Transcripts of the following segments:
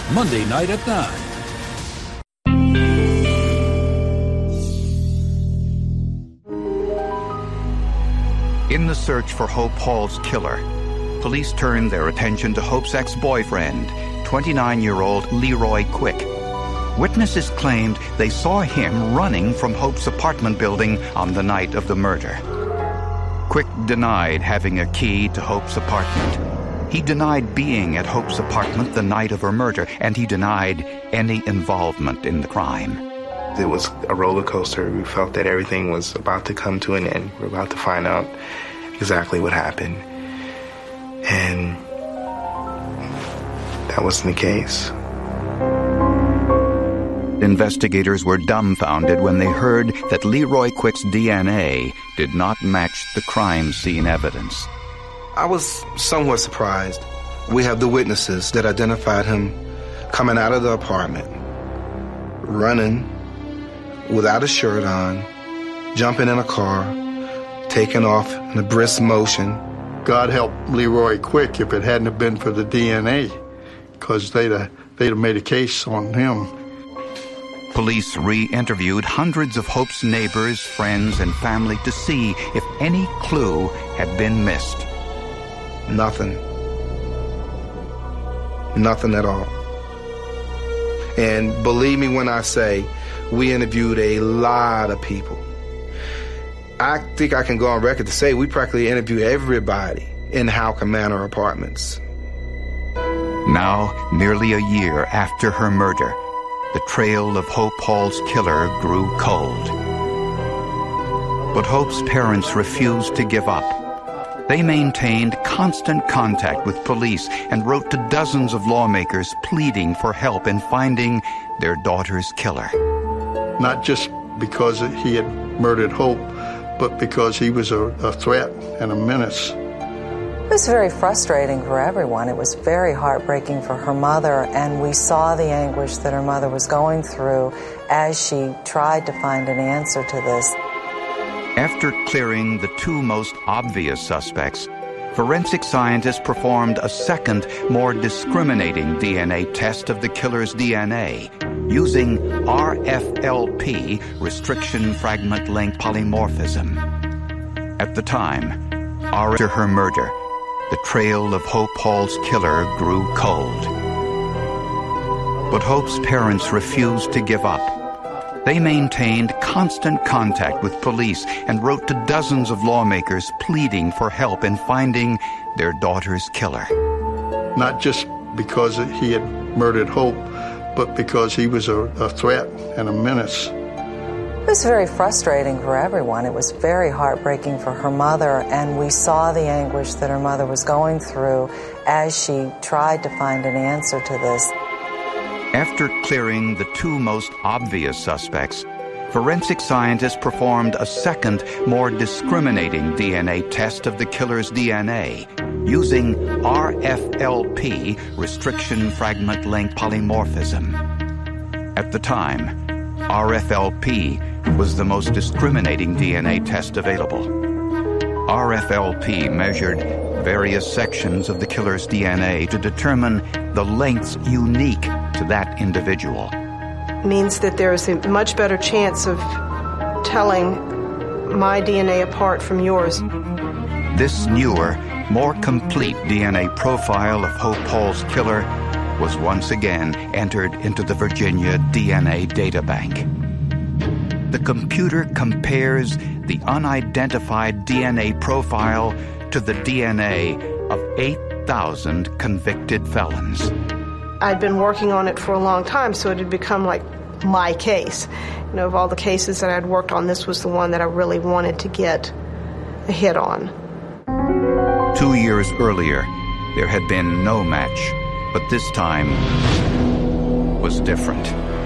Monday night at 9. In the search for Hope Hall's killer, police turned their attention to Hope's ex-boyfriend, 29-year-old Leroy Quick. Witnesses claimed they saw him running from Hope's apartment building on the night of the murder. Quick denied having a key to Hope's apartment. He denied being at Hope's apartment the night of her murder, and he denied any involvement in the crime. It was a roller coaster. We felt that everything was about to come to an end. We were about to find out exactly what happened. And that wasn't the case. Investigators were dumbfounded when they heard that Leroy Quick's DNA did not match the crime scene evidence. I was somewhat surprised. We have the witnesses that identified him coming out of the apartment, running without a shirt on, jumping in a car, taking off in a brisk motion. God help Leroy Quick if it hadn't have been for the DNA, because they'd have made a case on him. Police re-interviewed hundreds of Hope's neighbors, friends, and family to see if any clue had been missed. Nothing. Nothing at all. And believe me when I say, we interviewed a lot of people. I think I can go on record to say we practically interviewed everybody in Halcomb Manor Apartments. Now, nearly a year after her murder, the trail of Hope Hall's killer grew cold. But Hope's parents refused to give up. They maintained constant contact with police and wrote to dozens of lawmakers pleading for help in finding their daughter's killer. Not just because he had murdered Hope, but because he was a threat and a menace. It was very frustrating for everyone. It was very heartbreaking for her mother, and we saw the anguish that her mother was going through as she tried to find an answer to this. After clearing the two most obvious suspects, forensic scientists performed a second, more discriminating DNA test of the killer's DNA using RFLP, restriction fragment length polymorphism. At the time, after her murder, the trail of Hope Hall's killer grew cold. But Hope's parents refused to give up. They maintained constant contact with police and wrote to dozens of lawmakers pleading for help in finding their daughter's killer. Not just because he had murdered Hope, but because he was a threat and a menace. It was very frustrating for everyone. It was very heartbreaking for her mother, and we saw the anguish that her mother was going through as she tried to find an answer to this. After clearing the two most obvious suspects, forensic scientists performed a second, more discriminating DNA test of the killer's DNA using RFLP, restriction fragment length polymorphism. At the time, RFLP was the most discriminating DNA test available. RFLP measured various sections of the killer's DNA to determine the lengths unique to that individual. Means that there is a much better chance of telling my DNA apart from yours. This newer, more complete DNA profile of Hope Hall's killer was once again entered into the Virginia DNA Databank. The computer compares the unidentified DNA profile to the DNA of 8,000 convicted felons. I'd been working on it for a long time, so it had become like my case. You know, of all the cases that I'd worked on, this was the one that I really wanted to get a hit on. 2 years earlier, there had been no match, but this time was different.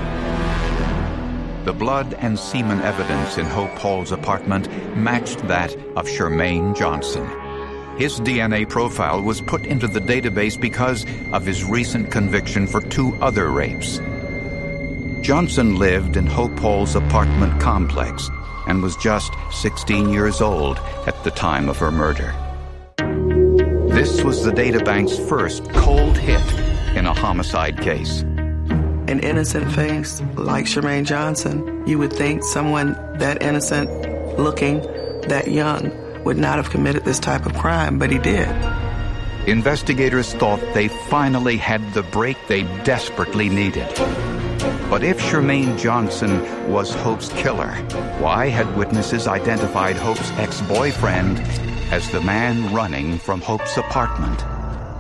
The blood and semen evidence in Hope Hall's apartment matched that of Shermaine Johnson. His DNA profile was put into the database because of his recent conviction for 2 other rapes. Johnson lived in Hope Hall's apartment complex and was just 16 years old at the time of her murder. This was the databank's first cold hit in a homicide case. An innocent face like Shermaine Johnson, you would think someone that innocent looking, that young, would not have committed this type of crime, but he did. Investigators thought they finally had the break they desperately needed. But if Shermaine Johnson was Hope's killer, why had witnesses identified Hope's ex-boyfriend as the man running from Hope's apartment?